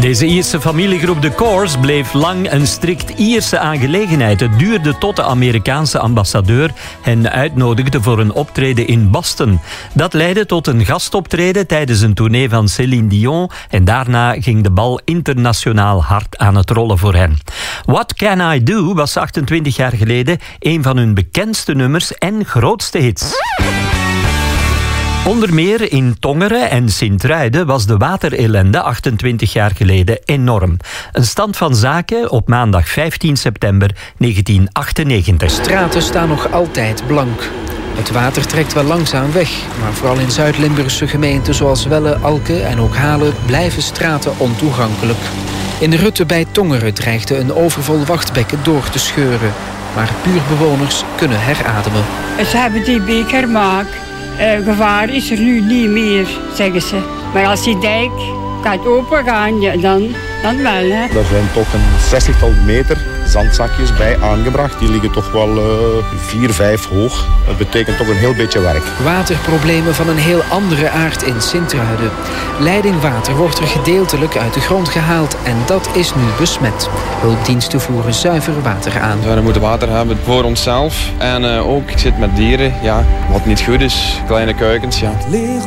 Deze Ierse familiegroep The Corrs bleef lang een strikt Ierse aangelegenheid. Het duurde tot de Amerikaanse ambassadeur hen uitnodigde voor een optreden in Boston. Dat leidde tot een gastoptreden tijdens een tournee van Céline Dion en daarna ging de bal internationaal hard aan het rollen voor hen. What Can I Do was 28 jaar geleden een van hun bekendste nummers en grootste hits. Onder meer in Tongeren en Sint-Truiden was de waterellende 28 jaar geleden enorm. Een stand van zaken op maandag 15 september 1998. Straten staan nog altijd blank. Het water trekt wel langzaam weg, maar vooral in Zuid-Limburgse gemeenten zoals Welle, Alke en ook Halen blijven straten ontoegankelijk. In Rutte bij Tongeren dreigde een overvol wachtbekken door te scheuren, maar buurtbewoners kunnen herademen. Ze hebben die beker gemaakt. Gevaar is er nu niet meer, zeggen ze. Maar als die dijk gaat opengaan, ja, dan wel. Hè. Er zijn toch een 60-tal meter zandzakjes bij aangebracht. Die liggen toch wel 4, 5 hoog. Dat betekent toch een heel beetje werk. Waterproblemen van een heel andere aard in Sint-Truiden. Leidingwater wordt er gedeeltelijk uit de grond gehaald en dat is nu besmet. Hulpdiensten voeren zuiver water aan. We moeten water hebben voor onszelf en ook, ik zit met dieren, ja, wat niet goed is, kleine kuikens. Ja.